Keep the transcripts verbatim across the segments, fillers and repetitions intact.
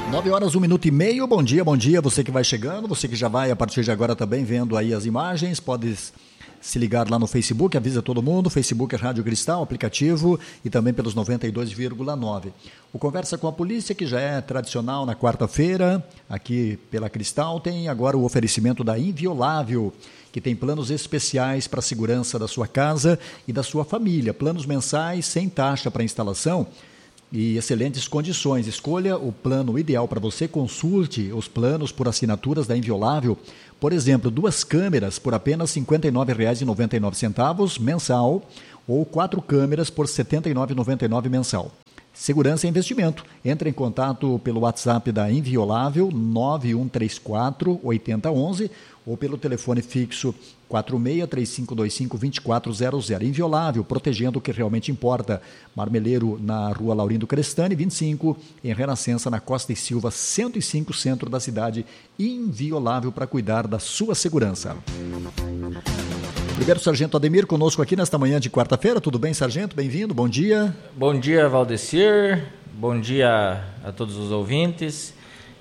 nove horas, um minuto e meio. Bom dia, bom dia. Você que vai chegando, você que já vai a partir de agora também vendo aí as imagens, pode se ligar lá no Facebook, avisa todo mundo. Facebook é Rádio Cristal, aplicativo e também pelos noventa e dois vírgula nove. O Conversa com a Polícia, que já é tradicional na quarta-feira, aqui pela Cristal, tem agora o oferecimento da Inviolável, que tem planos especiais para a segurança da sua casa e da sua família. Planos mensais sem taxa para instalação e excelentes condições. Escolha o plano ideal para você, consulte os planos por assinaturas da Inviolável. Por exemplo, duas câmeras por apenas cinquenta e nove reais e noventa e nove centavos mensal ou quatro câmeras por setenta e nove reais e noventa e nove centavos mensal. Segurança e investimento. Entre em contato pelo WhatsApp da Inviolável nove um três quatro, oito zero um um ou pelo telefone fixo quatro seis três cinco dois cinco, dois quatro zero zero. Inviolável, protegendo o que realmente importa. Marmeleiro na Rua Laurindo Crestani, vinte e cinco, em Renascença, na Costa e Silva, cento e cinco, centro da cidade. Inviolável para cuidar da sua segurança. Primeiro Sargento Ademir conosco aqui nesta manhã de quarta-feira. Tudo bem, Sargento? Bem-vindo, bom dia. Bom dia, Valdecir. Bom dia a todos os ouvintes.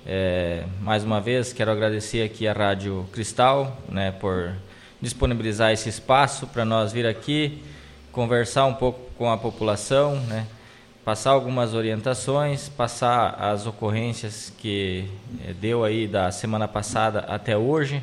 É, mais uma vez, quero agradecer aqui a Rádio Cristal, né, por disponibilizar esse espaço para nós vir aqui conversar um pouco com a população, né, passar algumas orientações, passar as ocorrências que é, deu aí da semana passada até hoje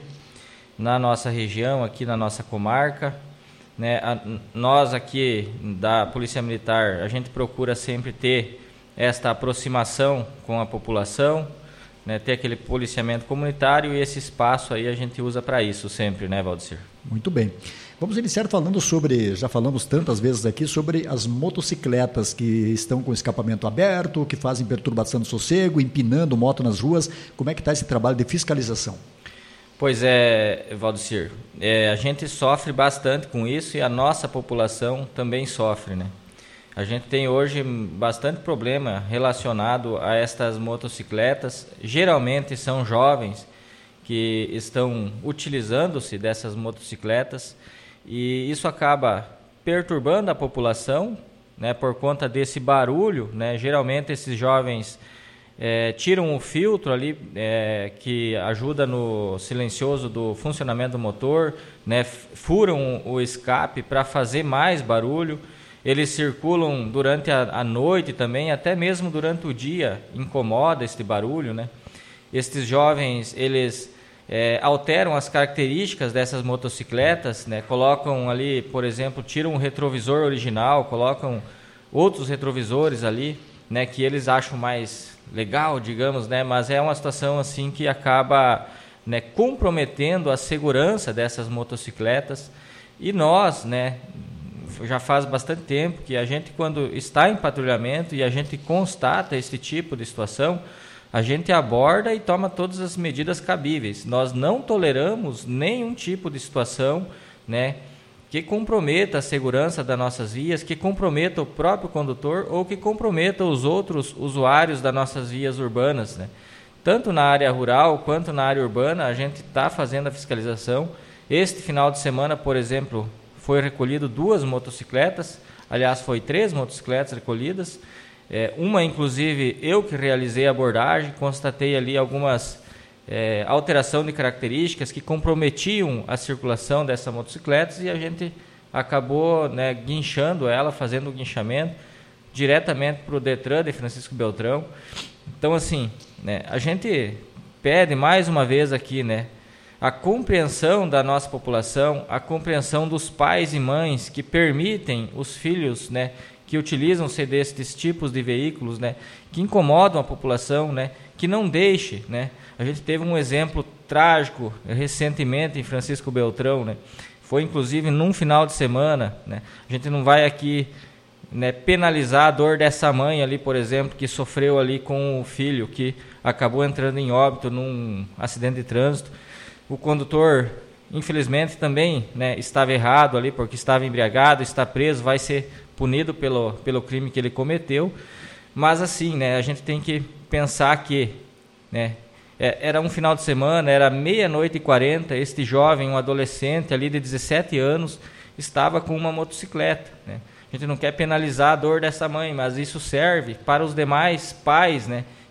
na nossa região, aqui na nossa comarca, né. A, nós aqui da Polícia Militar, a gente procura sempre ter esta aproximação com a população, né, ter aquele policiamento comunitário, e esse espaço aí a gente usa para isso sempre, né, Valdecir? Muito bem. Vamos iniciar falando sobre, já falamos tantas vezes aqui, sobre as motocicletas que estão com escapamento aberto, que fazem perturbação do sossego, empinando moto nas ruas. Como é que está esse trabalho de fiscalização? Pois é, Valdecir, é, a gente sofre bastante com isso e a nossa população também sofre, né? A gente tem hoje bastante problema relacionado a estas motocicletas. Geralmente são jovens que estão utilizando-se dessas motocicletas e isso acaba perturbando a população, né, por conta desse barulho, né? Geralmente esses jovens é, tiram o filtro ali é, que ajuda no silencioso do funcionamento do motor, né, furam o escape para fazer mais barulho. Eles circulam durante a, a noite também, até mesmo durante o dia, incomoda este barulho, né? Estes jovens, eles é, alteram as características dessas motocicletas, né? Colocam ali, por exemplo, tiram o retrovisor original, colocam outros retrovisores ali, né? Que eles acham mais legal, digamos, né? Mas é uma situação assim que acaba, né, comprometendo a segurança dessas motocicletas. E nós, né, já faz bastante tempo que a gente, quando está em patrulhamento e a gente constata esse tipo de situação, a gente aborda e toma todas as medidas cabíveis. Nós não toleramos nenhum tipo de situação, né, que comprometa a segurança das nossas vias, que comprometa o próprio condutor ou que comprometa os outros usuários das nossas vias urbanas, né? Tanto na área rural quanto na área urbana, a gente está fazendo a fiscalização. Este final de semana, por exemplo, foi recolhido duas motocicletas, aliás, foi três motocicletas recolhidas, é, uma inclusive eu que realizei a abordagem, constatei ali algumas é, alteração de características que comprometiam a circulação dessa motocicleta e a gente acabou, né, guinchando ela, fazendo o guinchamento diretamente para o Detran de Francisco Beltrão. Então, assim, né, a gente pede mais uma vez aqui, né, a compreensão da nossa população, a compreensão dos pais e mães que permitem os filhos, né, que utilizam-se destes tipos de veículos, né, que incomodam a população, né, que não deixe, né. A gente teve um exemplo trágico recentemente em Francisco Beltrão, né, foi inclusive num final de semana, né. A gente não vai aqui, né, penalizar a dor dessa mãe ali, por exemplo, que sofreu ali com o filho, que acabou entrando em óbito num acidente de trânsito. O condutor, infelizmente, também, né, estava errado ali, porque estava embriagado, está preso, vai ser punido pelo, pelo crime que ele cometeu. Mas assim, né, a gente tem que pensar que, né, era um final de semana, era meia-noite e quarenta, este jovem, um adolescente ali de dezessete anos, estava com uma motocicleta, né? A gente não quer penalizar a dor dessa mãe, mas isso serve para os demais pais, né,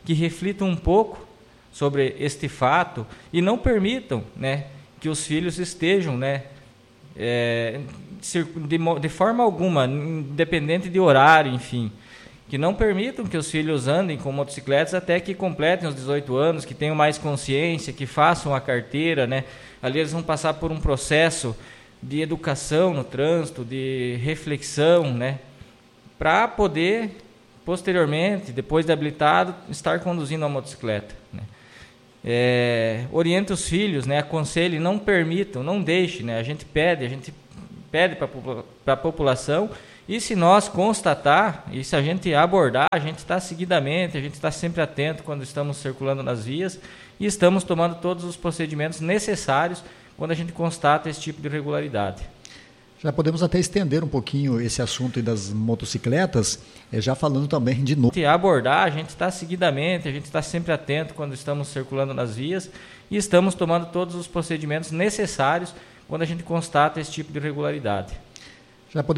que reflitam um pouco sobre este fato e não permitam, né, que os filhos estejam, né, é, de, de forma alguma, independente de horário, enfim, que não permitam que os filhos andem com motocicletas até que completem os dezoito anos, que tenham mais consciência, que façam a carteira, né? Ali eles vão passar por um processo de educação no trânsito, de reflexão, né? Para poder, posteriormente, depois de habilitado, estar conduzindo a motocicleta, né? É, oriente os filhos, né? Aconselhe, não permitam, não deixe, né? A gente pede, a gente pede para a população. E se nós constatar, e se a gente abordar, a gente está seguidamente, a gente está sempre atento quando estamos circulando nas vias e estamos tomando todos os procedimentos necessários quando a gente constata esse tipo de irregularidade. Já podemos até estender um pouquinho esse assunto das motocicletas, já falando também de novo. Se abordar, a gente está seguidamente, a gente está sempre atento quando estamos circulando nas vias e estamos tomando todos os procedimentos necessários quando a gente constata esse tipo de irregularidade. Já podemos